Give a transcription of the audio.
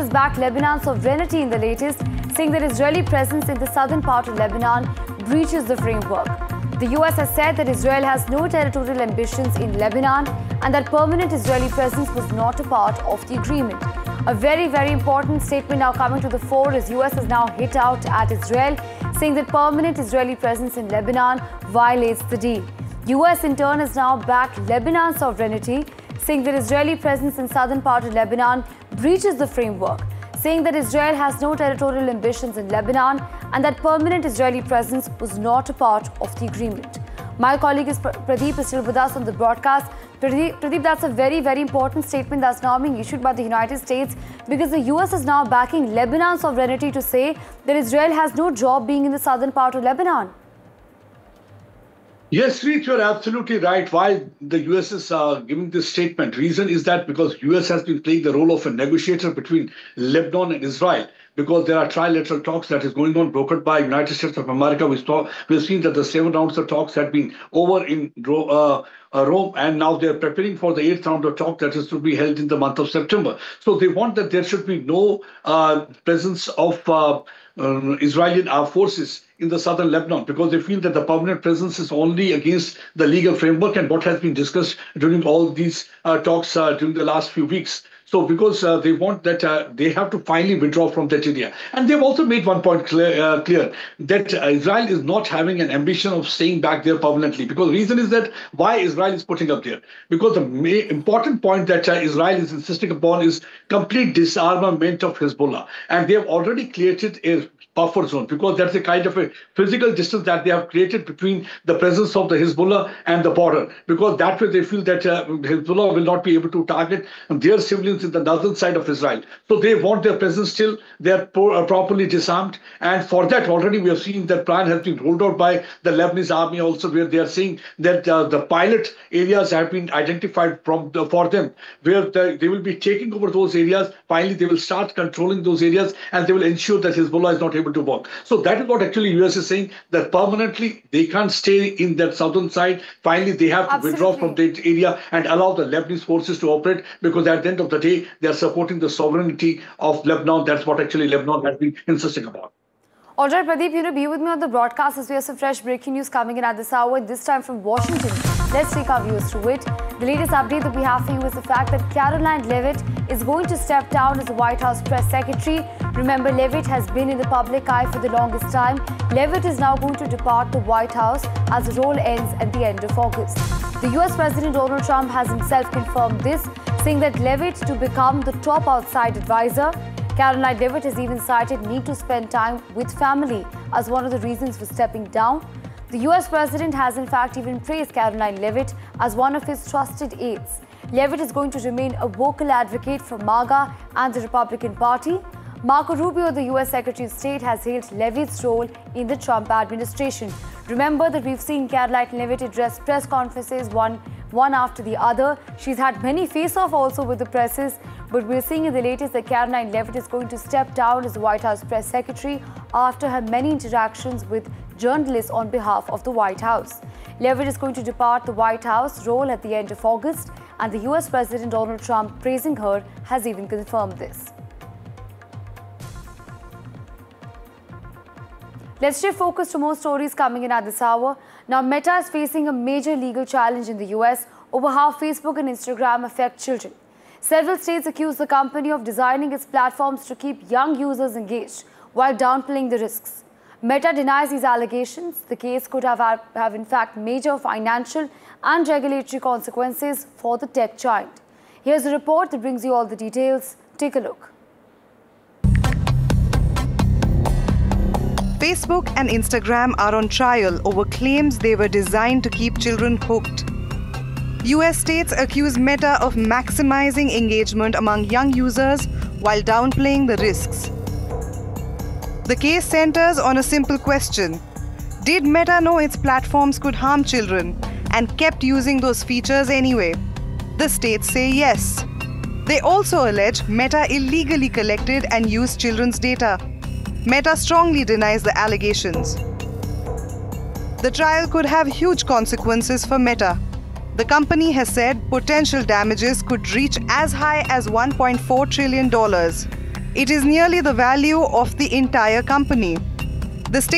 has backed Lebanon's sovereignty in the latest, saying that Israeli presence in the southern part of Lebanon breaches the framework. The US has said that Israel has no territorial ambitions in Lebanon and that permanent Israeli presence was not a part of the agreement. A very, very important statement now coming to the fore as US has now hit out at Israel, saying that permanent Israeli presence in Lebanon violates the deal. US in turn has now backed Lebanon's sovereignty, saying that Israeli presence in southern part of Lebanon breaches the framework, saying that Israel has no territorial ambitions in Lebanon and that permanent Israeli presence was not a part of the agreement. My colleague Pradeep is still with us on the broadcast. Pradeep, that's a very, very important statement that's now being issued by the United States because the US is now backing Lebanon's sovereignty to say that Israel has no job being in the southern part of Lebanon. Yes, Reet, you're absolutely right. Why the US is giving this statement? Reason is that because US has been playing the role of a negotiator between Lebanon and Israel, because there are trilateral talks that is going on, brokered by United States of America. We've seen that the 7 rounds of talks had been over in Rome, and now they're preparing for the 8th round of talk that is to be held in the month of September. So they want that there should be no presence of Israeli armed forces in the southern Lebanon, because they feel that the permanent presence is only against the legal framework and what has been discussed during all these talks during the last few weeks. So because they want that they have to finally withdraw from that area. And they've also made one point clear that Israel is not having an ambition of staying back there permanently. Because the reason is that why Israel is putting up there. Because the important point that Israel is insisting upon is complete disarmament of Hezbollah. And they have already created a buffer zone, because that's a kind of a physical distance that they have created between the presence of the Hezbollah and the border, because that way they feel that Hezbollah will not be able to target their civilians in the northern side of Israel. So they want their presence still. They are properly disarmed, and for that already we have seen that plan has been rolled out by the Lebanese army also, where they are saying that the pilot areas have been identified for them, where they will be taking over those areas. Finally, they will start controlling those areas, and they will ensure that Hezbollah is not able to work. So that is what actually US is saying, that permanently they can't stay in that southern side. Finally, they have to withdraw from that area and allow the Lebanese forces to operate, because at the end of the day, they are supporting the sovereignty of Lebanon. That's what actually Lebanon has been insisting about. All right, Pradeep, be with me on the broadcast as we have some fresh breaking news coming in at this hour, this time from Washington. Let's take our viewers through it. The latest update that we have for you is the fact that Karoline Leavitt is going to step down as the White House press secretary. Remember, Leavitt has been in the public eye for the longest time. Leavitt is now going to depart the White House as the role ends at the end of August. The US President Donald Trump has himself confirmed this, saying that Leavitt to become the top outside advisor. Karoline Leavitt has even cited need to spend time with family as one of the reasons for stepping down. The US President has in fact even praised Karoline Leavitt as one of his trusted aides. Leavitt is going to remain a vocal advocate for MAGA and the Republican Party. Marco Rubio, the US Secretary of State, has hailed Leavitt's role in the Trump administration. Remember that we've seen Karoline Leavitt address press conferences one after the other. She's had many face-off also with the presses, but we're seeing in the latest that Karoline Leavitt is going to step down as the White House press secretary after her many interactions with journalists on behalf of the White House. Leavitt is going to depart the White House role at the end of August, and the US President Donald Trump, praising her, has even confirmed this. Let's shift focus to more stories coming in at this hour. Now, Meta is facing a major legal challenge in the US over how Facebook and Instagram affect children. Several states accuse the company of designing its platforms to keep young users engaged while downplaying the risks. Meta denies these allegations. The case could have in fact major financial and regulatory consequences for the tech giant. Here's a report that brings you all the details. Take a look. Facebook and Instagram are on trial over claims they were designed to keep children hooked. US states accuse Meta of maximizing engagement among young users while downplaying the risks. The case centers on a simple question. Did Meta know its platforms could harm children and kept using those features anyway? The states say yes. They also allege Meta illegally collected and used children's data. Meta strongly denies the allegations. The trial could have huge consequences for Meta. The company has said potential damages could reach as high as $1.4 trillion. It is nearly the value of the entire company. The state